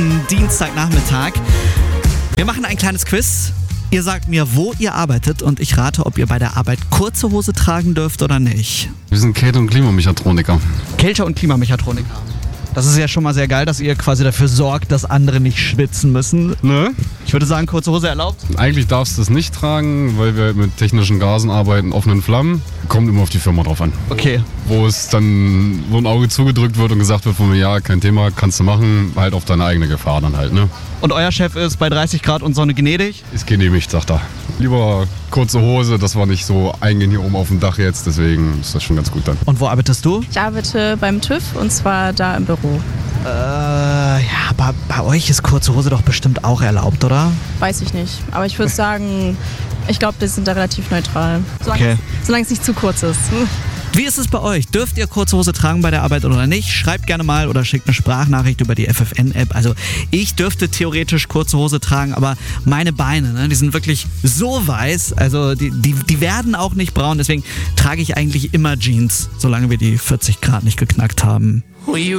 guten Dienstagnachmittag. Wir machen ein kleines Quiz. Ihr sagt mir, wo ihr arbeitet und ich rate, ob ihr bei der Arbeit kurze Hose tragen dürft oder nicht. Wir sind Kälte- und Klimamechatroniker. Kälte- und Klimamechatroniker. Das ist ja schon mal sehr geil, dass ihr quasi dafür sorgt, dass andere nicht schwitzen müssen. Ne? Ich würde sagen, kurze Hose erlaubt. Eigentlich darfst du es nicht tragen, weil wir mit technischen Gasen arbeiten, offenen Flammen. Kommt immer auf die Firma drauf an. Okay. Wo ein Auge zugedrückt wird und gesagt wird von mir, ja, kein Thema, kannst du machen, halt auf deine eigene Gefahr dann halt, ne? Und euer Chef ist bei 30 Grad und Sonne gnädig? Ist genehmigt, sagt er. Lieber kurze Hose, das war nicht so eingehen hier oben auf dem Dach jetzt, deswegen ist das schon ganz gut dann. Und wo arbeitest du? Ich arbeite beim TÜV und zwar da im Büro. Ja, aber bei euch ist kurze Hose doch bestimmt auch erlaubt, oder? Weiß ich nicht. Aber ich würde sagen, ich glaube, wir sind da relativ neutral. Okay. Solange es nicht zu kurz ist. Wie ist es bei euch? Dürft ihr kurze Hose tragen bei der Arbeit oder nicht? Schreibt gerne mal oder schickt eine Sprachnachricht über die FFN-App. Also ich dürfte theoretisch kurze Hose tragen, aber meine Beine, ne, die sind wirklich so weiß, also die werden auch nicht braun. Deswegen trage ich eigentlich immer Jeans, solange wir die 40 Grad nicht geknackt haben.